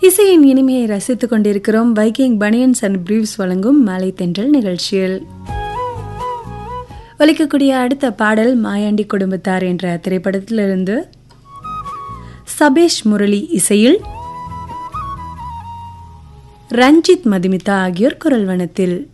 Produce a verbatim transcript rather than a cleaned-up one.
இசையின் இனிமையை ரசித்துக் கொண்டிருக்கிறோம். வைக்கிங் பனியன்ஸ் அண்ட் பிரீவ்ஸ் வழங்கும் மாலை தென்றல் நிகழ்ச்சியில் ஒலிக்கக்கூடிய அடுத்த பாடல் மாயாண்டி குடும்பத்தார் என்ற திரைப்படத்திலிருந்து சபேஷ் முரளி இசையில் ரஞ்சித் மதுமிதா ஆகியோர் குரல் வனத்தில்.